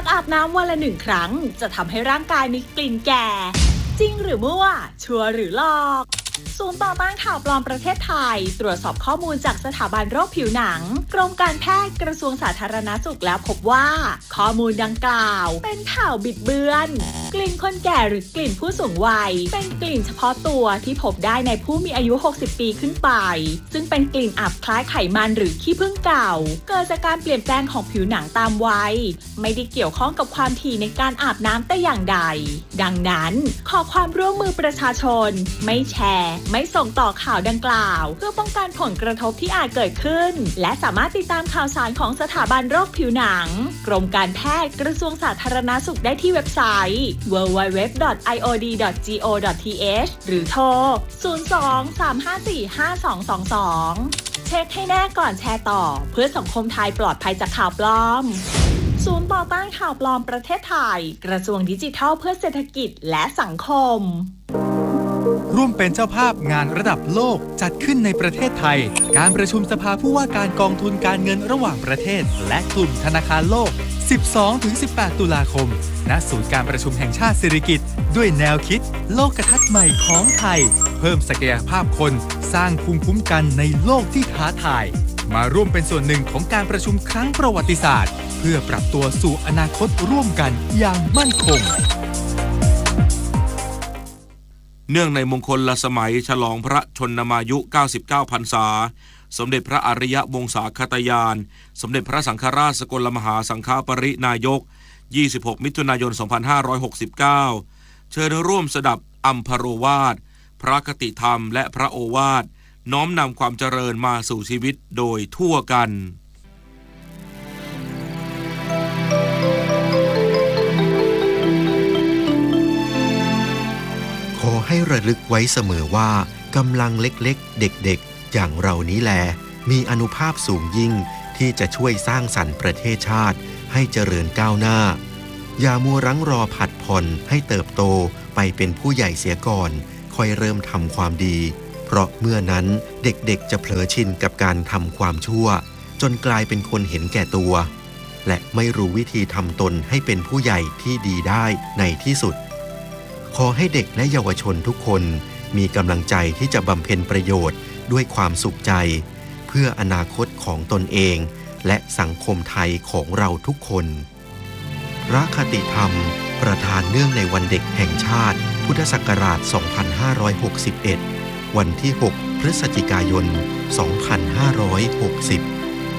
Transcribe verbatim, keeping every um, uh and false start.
อาบน้ำวันละหนึ่งครั้งจะทำให้ร่างกายมีกลิ่นแก่จริงหรือมั่วชัวร์หรือหลอกศูนย์ต่อต้านข่าวปลอมประเทศไทยตรวจสอบข้อมูลจากสถาบันโรคผิวหนังกรมการแพทย์กระทรวงสาธารณสุขแล้วพบว่าข้อมูลดังกล่าวเป็นข่าวบิดเบือนกลิ่นคนแก่หรือกลิ่นผู้สูงวัยเป็นกลิ่นเฉพาะตัวที่พบได้ในผู้มีอายุหกสิบปีขึ้นไปซึ่งเป็นกลิ่นอับคล้ายไขมันหรือขี้ผึ้งเก่าเกิดจากการเปลี่ยนแปลงของผิวหนังตามวัยไม่ได้เกี่ยวข้องกับความถี่ในการอาบน้ำแต่อย่างใดดังนั้นขอความร่วมมือประชาชนไม่แชร์ไม่ส่งต่อข่าวดังกล่าวเพื่อป้องกันผลกระทบที่อาจเกิดขึ้นและสามารถติดตามข่าวสารของสถาบันโรคผิวหนังกรมการแพทย์กระทรวงสาธารณสุขได้ที่เว็บไซต์ ดับเบิลยู ดับเบิลยู ดับเบิลยู ดอท ไอ โอ ดี ดอท จี โอ ดอท ที เอช หรือโทร ศูนย์ สอง สาม ห้า สี่ ห้า สอง สอง สอง เช็คให้แน่ก่อนแชร์ต่อเพื่อสังคมไทยปลอดภัยจากข่าวปลอมศูนย์ต่อต้านข่าวปลอมประเทศไทยกระทรวงดิจิทัลเพื่อเศรษฐกิจและสังคมร่วมเป็นเจ้าภาพงานระดับโลกจัดขึ้นในประเทศไทยการประชุมสภาผู้ว่าการกองทุนการเงินระหว่างประเทศและกลุ่มธนาคารโลก สิบสองถึงสิบแปด ตุลาคมณศูนย์การประชุมแห่งชาติสิริกิติ์ด้วยแนวคิดโลกทัศน์ใหม่ของไทยเพิ่มศักยภาพคนสร้างภูมิคุ้มกันในโลกที่ท้าทายมาร่วมเป็นส่วนหนึ่งของการประชุมครั้งประวัติศาสตร์เพื่อปรับตัวสู่อนาคตร่วมกันอย่างมั่นคงเนื่องในมงคลละสมัยฉลองพระชนมายุเก้าสิบเก้าพรรษาสมเด็จพระอริยวงศาคตยานสมเด็จพระสังฆราชสกลมหาสังฆปรินายกยี่สิบหกมิถุนายนสองพันห้าร้อยหกสิบเก้าเชิญร่วมสดับอัมพโรวาทพระคติธรรมและพระโอวาทน้อมนำความเจริญมาสู่ชีวิตโดยทั่วกันขอให้ระลึกไว้เสมอว่ากำลังเล็กๆเด็กๆอย่างเรานี้แลมีอานุภาพสูงยิ่งที่จะช่วยสร้างสรรค์ประเทศชาติให้เจริญก้าวหน้าอย่ามัวรั้งรอผัดผ่อนให้เติบโตไปเป็นผู้ใหญ่เสียก่อนค่อยเริ่มทำความดีเพราะเมื่อนั้นเด็กๆจะเผลอชินกับการทำความชั่วจนกลายเป็นคนเห็นแก่ตัวและไม่รู้วิธีทำตนให้เป็นผู้ใหญ่ที่ดีได้ในที่สุดขอให้เด็กและเยาวชนทุกคนมีกำลังใจที่จะบำเพ็ญประโยชน์ด้วยความสุขใจเพื่ออนาคตของตนเองและสังคมไทยของเราทุกคนพระคติธรรมประทานเนื่องในวันเด็กแห่งชาติพุทธศักราช สองพันห้าร้อยหกสิบเอ็ด วันที่ หก พฤศจิกายน สองพันห้าร้อยหกสิบ